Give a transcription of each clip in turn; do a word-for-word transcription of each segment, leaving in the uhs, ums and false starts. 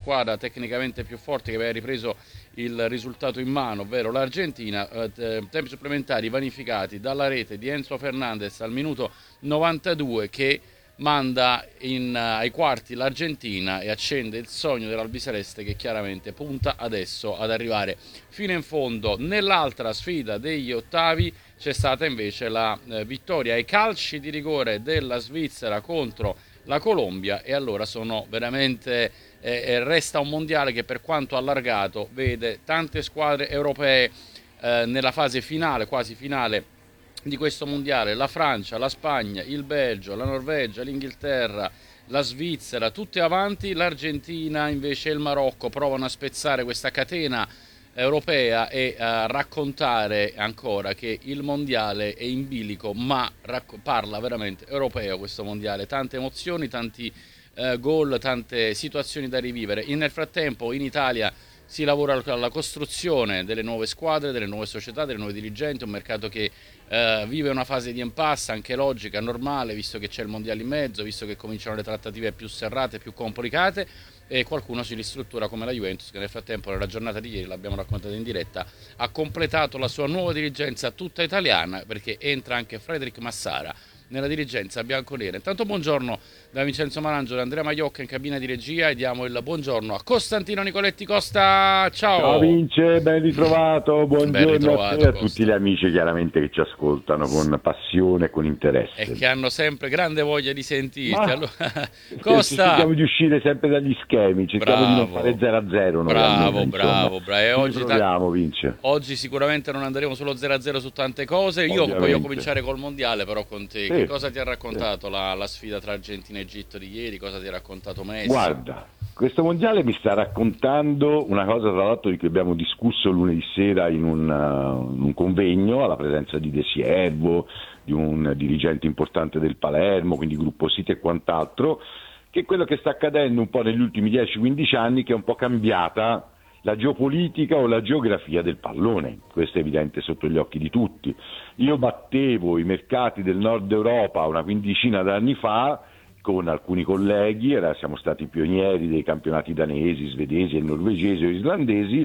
squadra tecnicamente più forte che aveva ripreso il risultato in mano, ovvero l'Argentina. Eh, tempi supplementari vanificati dalla rete di Enzo Fernandez al minuto novantadue, che manda in, uh, ai quarti l'Argentina e accende il sogno dell'albiceleste, che chiaramente punta adesso ad arrivare fino in fondo. Nell'altra sfida degli ottavi c'è stata invece la uh, vittoria ai calci di rigore della Svizzera contro la Colombia, e allora sono veramente eh, resta un mondiale che, per quanto allargato, vede tante squadre europee eh, nella fase finale, quasi finale di questo mondiale. La Francia, la Spagna, il Belgio, la Norvegia, l'Inghilterra, la Svizzera, tutte avanti. L'Argentina invece e il Marocco provano a spezzare questa catena europea e a raccontare ancora che il mondiale è in bilico, ma parla veramente europeo questo mondiale. Tante emozioni, tanti eh, gol, tante situazioni da rivivere. E nel frattempo in Italia si lavora alla costruzione delle nuove squadre, delle nuove società, delle nuove dirigenti, un mercato che eh, vive una fase di impasse, anche logica, normale, visto che c'è il mondiale in mezzo, visto che cominciano le trattative più serrate, più complicate, e qualcuno si ristruttura, come la Juventus, che nel frattempo, nella giornata di ieri, l'abbiamo raccontato in diretta, ha completato la sua nuova dirigenza tutta italiana, perché entra anche Frederic Massara nella dirigenza bianconera. Intanto buongiorno da Vincenzo Marangio, da Andrea Maiocca in cabina di regia, e diamo il buongiorno a Costantino Nicoletti. Costa, ciao! Ciao Vince, ben ritrovato, buongiorno ben ritrovato, a te e a Costa. tutti gli amici chiaramente che ci ascoltano con passione e con interesse. E che hanno sempre grande voglia di sentirti. Ma allora, Costa, cerchiamo di uscire sempre dagli schemi, cerchiamo bravo, di non fare zero a zero. Bravo, bravo, bravo. E oggi, proviamo, Vince. Oggi sicuramente non andremo solo zero a zero su tante cose. Io Ovviamente. voglio cominciare col mondiale, però con te. Sì. Che cosa ti ha raccontato sì. la, la sfida tra Argentina e Egitto di ieri? Cosa ti ha raccontato Messi? Guarda, questo mondiale mi sta raccontando una cosa, tra l'altro, di cui abbiamo discusso lunedì sera in un, uh, in un convegno alla presenza di De Siervo, di un dirigente importante del Palermo, quindi Gruppo Siti e quant'altro, che è quello che sta accadendo un po' negli ultimi dieci quindici anni, che è un po' cambiata la geopolitica o la geografia del pallone. Questo è evidente sotto gli occhi di tutti. Io battevo i mercati del nord Europa una quindicina d'anni fa con alcuni colleghi, era, siamo stati pionieri dei campionati danesi, svedesi e norvegesi o islandesi,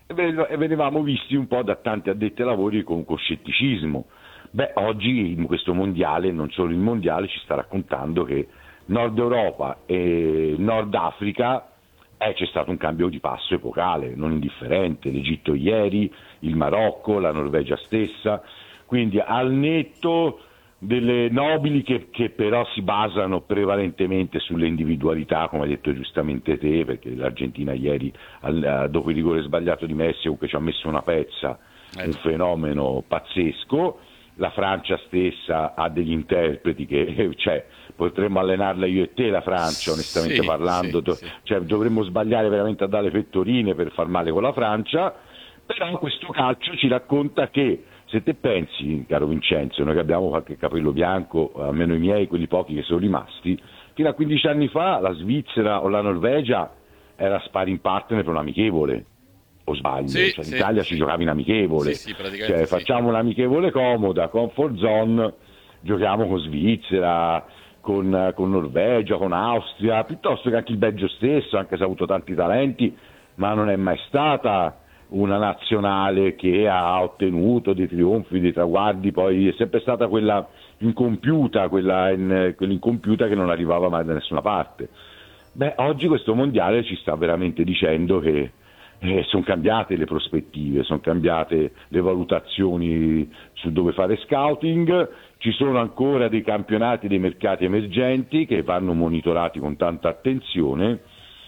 e venivamo visti un po' da tanti addetti ai lavori con, con scetticismo. Beh, oggi in questo mondiale, non solo il mondiale, ci sta raccontando che Nord Europa e Nord Africa eh, c'è stato un cambio di passo epocale, non indifferente. L'Egitto ieri, il Marocco, la Norvegia stessa, quindi al netto delle nobili che, che però si basano prevalentemente sulle individualità, come hai detto giustamente te, perché l'Argentina ieri al, dopo il rigore sbagliato di Messi comunque ci ha messo una pezza, un fenomeno pazzesco. La Francia stessa ha degli interpreti che, cioè, potremmo allenarla io e te la Francia, onestamente sì, parlando, sì, sì. Cioè, dovremmo sbagliare veramente a dare pettorine per far male con la Francia, però questo calcio ci racconta che, se te pensi, caro Vincenzo, noi che abbiamo qualche capello bianco, almeno i miei, quelli pochi che sono rimasti, fino a quindici anni fa la Svizzera o la Norvegia era sparring partner per un amichevole, o sbaglio? Sì, cioè, sì, in Italia sì. si giocava in amichevole, sì, sì, cioè, sì. facciamo un'amichevole comoda, comfort zone, giochiamo con Svizzera, con, con Norvegia, con Austria, piuttosto che anche il Belgio stesso, anche se ha avuto tanti talenti, ma non è mai stata una nazionale che ha ottenuto dei trionfi, dei traguardi, poi è sempre stata quella incompiuta, quella, in, quella incompiuta che non arrivava mai da nessuna parte. Beh, oggi questo mondiale ci sta veramente dicendo che eh, sono cambiate le prospettive, sono cambiate le valutazioni su dove fare scouting, ci sono ancora dei campionati, dei mercati emergenti che vanno monitorati con tanta attenzione,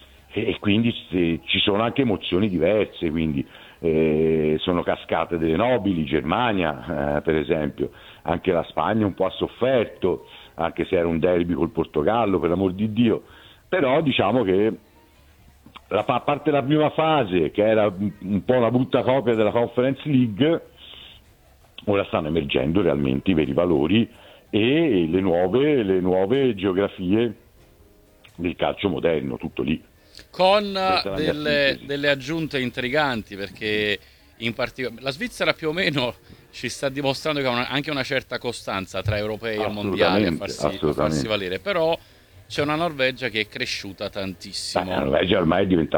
e quindi ci sono anche emozioni diverse, quindi eh, sono cascate delle nobili, Germania eh, per esempio, anche la Spagna un po' ha sofferto, anche se era un derby col Portogallo, per l'amor di Dio, però diciamo che la, a parte la prima fase, che era un, un po' una brutta copia della Conference League, ora stanno emergendo realmente i veri valori e le nuove, le nuove geografie del calcio moderno, tutto lì. Con delle, delle aggiunte intriganti, perché in particolare la Svizzera più o meno ci sta dimostrando che ha una, anche una certa costanza tra europei e mondiali a farsi, a farsi valere, però c'è una Norvegia che è cresciuta tantissimo. Beh, la Norvegia ormai è diventata